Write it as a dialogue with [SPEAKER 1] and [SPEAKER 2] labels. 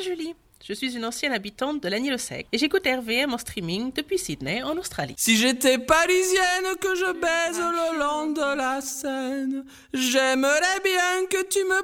[SPEAKER 1] Julie. Je suis une ancienne habitante de Lagny-le-Sec et j'écoute RVM en streaming depuis Sydney, en Australie.
[SPEAKER 2] Si j'étais parisienne, que je baise le long de la Seine, j'aimerais bien que tu me